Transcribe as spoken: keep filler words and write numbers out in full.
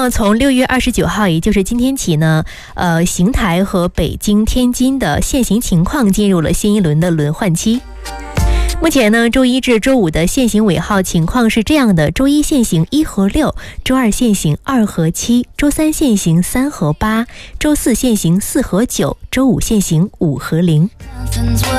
么从六月二十九号，也就是今天起呢，呃，邢台和北京、天津的限行情况进入了新一轮的轮换期。目前呢，周一至周五的限行尾号情况是这样的：周一限行一和六，周二限行二和七，周三限行三和八，周四限行四和九，周五限行五和零。